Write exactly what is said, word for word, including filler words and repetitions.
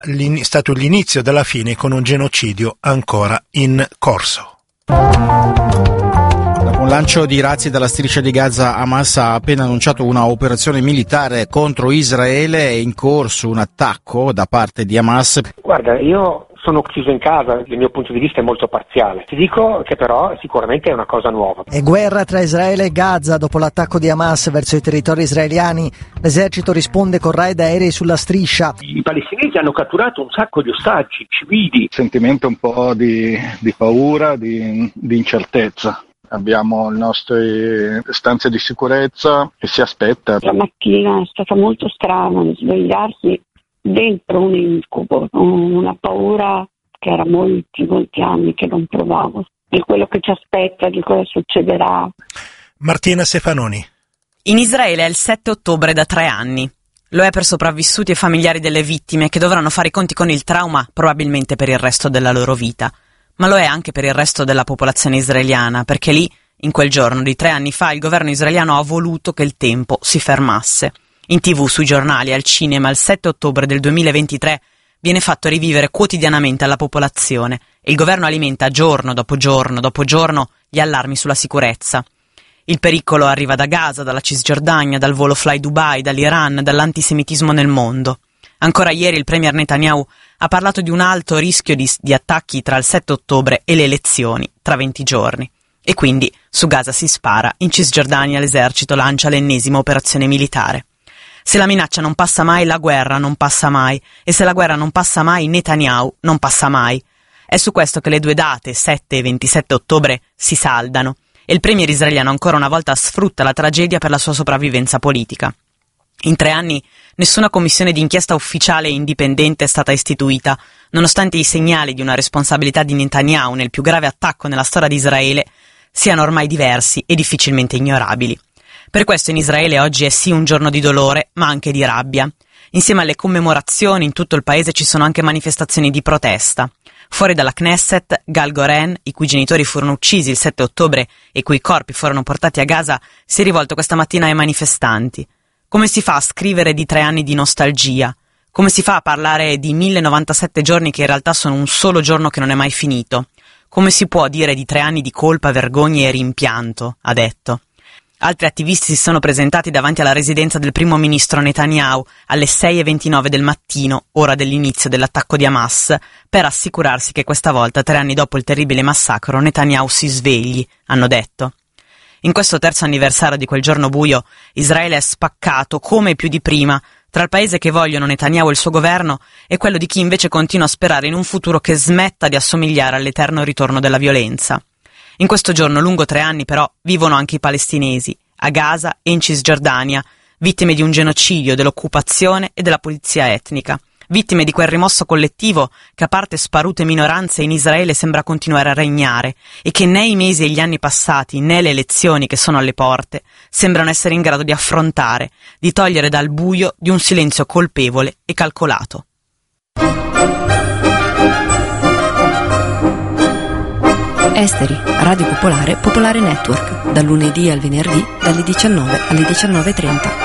è stato l'inizio della fine con un genocidio ancora in corso. Dopo un lancio di razzi dalla striscia di Gaza, Hamas ha appena annunciato una operazione militare contro Israele. È in corso un attacco da parte di Hamas. Guarda, io sono chiuso in casa, il mio punto di vista è molto parziale. Ti dico che però sicuramente è una cosa nuova. È guerra tra Israele e Gaza dopo l'attacco di Hamas verso i territori israeliani. L'esercito risponde con raid aerei sulla striscia. I palestinesi hanno catturato un sacco di ostaggi civili. Sentimento un po' di, di paura, di, di incertezza. Abbiamo le nostre stanze di sicurezza e si aspetta. La mattina è stata molto strana svegliarsi dentro un incubo, una paura che era molti, molti anni che non provavo, di quello che ci aspetta, di cosa succederà. Martina Stefanoni. In Israele è il sette ottobre da tre anni. Lo è per sopravvissuti e familiari delle vittime che dovranno fare i conti con il trauma probabilmente per il resto della loro vita. Ma lo è anche per il resto della popolazione israeliana, perché lì, in quel giorno di tre anni fa, il governo israeliano ha voluto che il tempo si fermasse. In tv, sui giornali, al cinema, il sette ottobre del duemilaventitré viene fatto rivivere quotidianamente alla popolazione e il governo alimenta giorno dopo giorno dopo giorno gli allarmi sulla sicurezza. Il pericolo arriva da Gaza, dalla Cisgiordania, dal volo Fly Dubai, dall'Iran, dall'antisemitismo nel mondo. Ancora ieri il premier Netanyahu ha parlato di un alto rischio di, di attacchi tra il sette ottobre e le elezioni, tra venti giorni. E quindi su Gaza si spara, in Cisgiordania l'esercito lancia l'ennesima operazione militare. Se la minaccia non passa mai, la guerra non passa mai, e se la guerra non passa mai, Netanyahu non passa mai. È su questo che le due date, sette e ventisette ottobre, si saldano, e il premier israeliano ancora una volta sfrutta la tragedia per la sua sopravvivenza politica. In tre anni nessuna commissione d'inchiesta ufficiale e indipendente è stata istituita, nonostante i segnali di una responsabilità di Netanyahu nel più grave attacco nella storia di Israele siano ormai diversi e difficilmente ignorabili. Per questo in Israele oggi è sì un giorno di dolore, ma anche di rabbia. Insieme alle commemorazioni in tutto il paese ci sono anche manifestazioni di protesta. Fuori dalla Knesset, Gal Goren, i cui genitori furono uccisi il sette ottobre e i cui corpi furono portati a Gaza, si è rivolto questa mattina ai manifestanti. Come si fa a scrivere di tre anni di nostalgia? Come si fa a parlare di mille novantasette giorni che in realtà sono un solo giorno che non è mai finito? Come si può dire di tre anni di colpa, vergogna e rimpianto? Ha detto. Altri attivisti si sono presentati davanti alla residenza del primo ministro Netanyahu alle sei e ventinove del mattino, ora dell'inizio dell'attacco di Hamas, per assicurarsi che questa volta, tre anni dopo il terribile massacro, Netanyahu si svegli, hanno detto. In questo terzo anniversario di quel giorno buio, Israele è spaccato, come più di prima, tra il paese che vogliono Netanyahu e il suo governo e quello di chi invece continua a sperare in un futuro che smetta di assomigliare all'eterno ritorno della violenza. In questo giorno, lungo tre anni però, vivono anche i palestinesi, a Gaza e in Cisgiordania, vittime di un genocidio, dell'occupazione e della pulizia etnica, vittime di quel rimosso collettivo che a parte sparute minoranze in Israele sembra continuare a regnare e che né i mesi e gli anni passati né le elezioni che sono alle porte sembrano essere in grado di affrontare, di togliere dal buio di un silenzio colpevole e calcolato. Esteri, Radio Popolare, Popolare Network, dal lunedì al venerdì, dalle diciannove alle diciannove e trenta.